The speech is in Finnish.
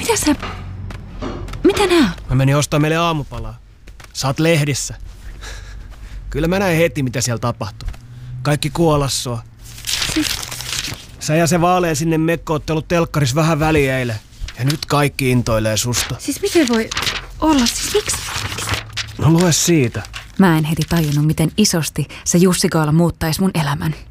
Mitä nää? Mä menin ostaa meille aamupalaa. Sä oot lehdissä. Kyllä mä näin heti, mitä siellä tapahtui. Kaikki kuolassua. Sä ja se Vaaleen sinne Mekko ootte ollut telkkaris vähän väliä eilen. Ja nyt kaikki intoilee susta. Siis miten voi olla? Siis miksi? No lue siitä. Mä en heti tajunnut, miten isosti se Jussi Gaala muuttaisi mun elämän.